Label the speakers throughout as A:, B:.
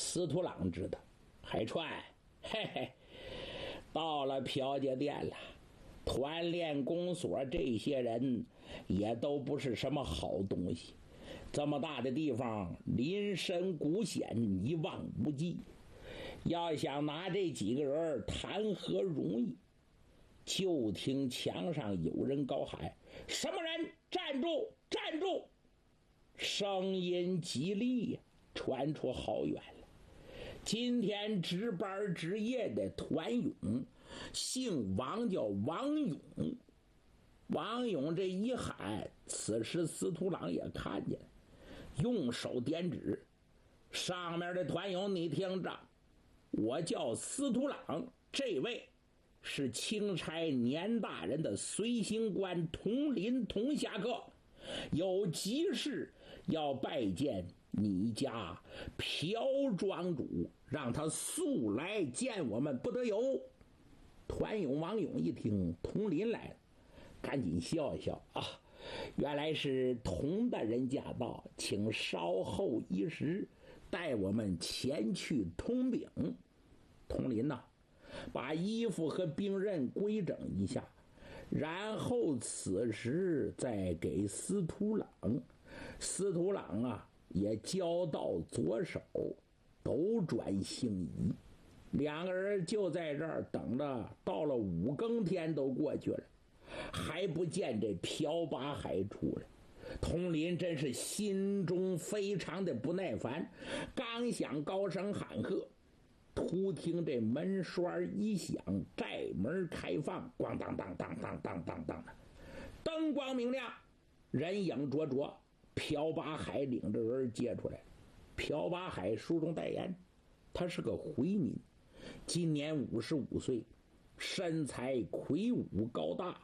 A: 司徒朗知道，海川，嘿嘿，到了朴家店了。团练公所这些人也都不是什么好东西，这么大的地方，临深谷险，一望无际。要想拿这几个人谈何容易？就听墙上有人高喊：“什么人？站住！站住！”声音极厉，传出好远了。今天值班值夜的团勇，姓王，叫王勇。王勇这一喊，此时司徒朗也看见了，用手点指：“上面的团勇，你听着，我叫司徒朗，这位是钦差年大人的随行官佟林佟侠客，有急事要拜见你家朴庄主，让他速来见我们，不得有。”团勇王勇一听佟林来了，赶紧笑一笑啊，原来是佟大人驾到，请稍后一时，带我们前去通禀。佟林呐，把衣服和兵刃规整一下，然后此时再给司徒朗。司徒朗啊，也交到左手，斗转星移。两个人就在这儿等着，到了5更天都过去了，还不见这朴八海出来。佟林真是心中非常的不耐烦，刚想高声喊喝，突听这门栓一响，寨门开放，咣当当当当当当当的，灯光明亮，人影灼灼。朴八海领着人接出来。朴八海书中代言，他是个回民，今年55岁，身材魁梧高大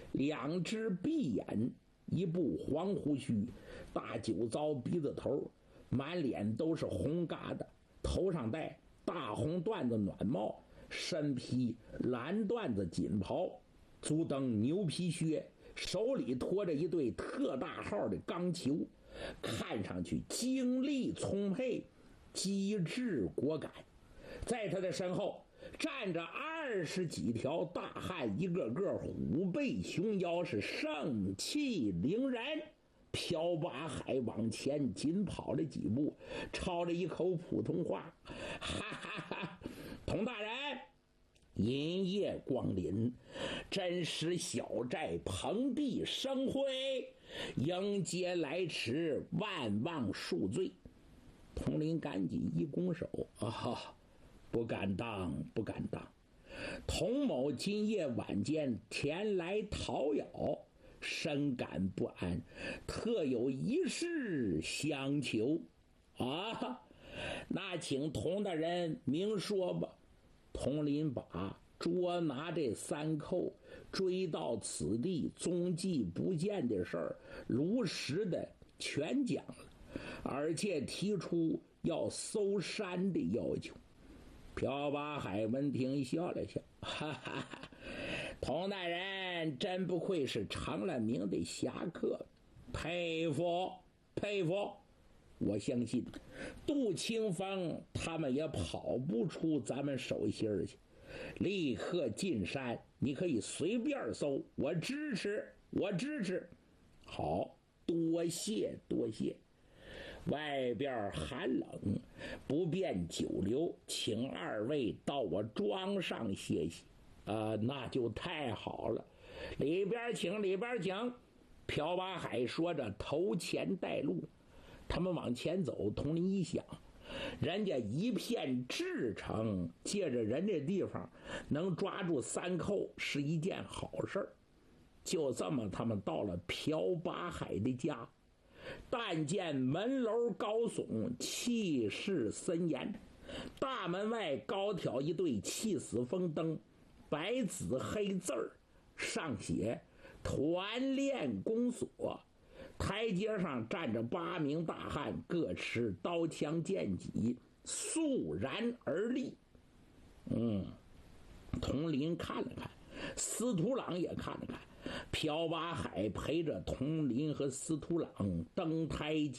A: ，2只闭眼，一部黄胡须，大酒糟鼻子头，满脸都是红疙瘩，头上戴大红缎子暖帽，身披蓝缎子锦袍，足蹬牛皮靴，手里托着一对特大号的钢球，看上去精力充沛，机智果敢。在他的身后站着20几条大汉，一个个虎背熊腰，是盛气凌人。朴八海往前紧跑了几步，抄着一口普通话：“哈哈哈，佟大人，银夜光临，真使小寨蓬荜生辉，迎接来迟，万望恕罪。”佟林赶紧一拱手：“啊，不敢当，不敢当。佟某今夜晚间前来讨咬，深感不安，特有一事相求。”啊，那请佟大人明说吧。佟林把捉拿这3寇追到此地踪迹不见的事儿如实的全讲了，而且提出要搜山的要求。朴八海闻听笑了笑：“哈哈哈，佟大人真不愧是成了名的侠客，佩服佩服。我相信杜清风他们也跑不出咱们手心去，立刻进山，你可以随便搜，我支持，我支持。”好，多谢多谢。外边寒冷，不便久留，请2位到我庄上歇息。那就太好了，里边请，里边请。朴八海说着头前带路。他们往前走，佟林一想，人家一片至诚，借着人这地方能抓住3寇是一件好事儿。就这么他们到了朴八海的家，但见门楼高耸，气势森严，大门外高挑一对气死风灯，白紫黑字儿，上写团练公所。台阶上站着8名大汉，各持刀枪剑戟，肃然而立。佟林看了看，司徒朗也看了看，朴八海陪着佟林和司徒朗登台阶。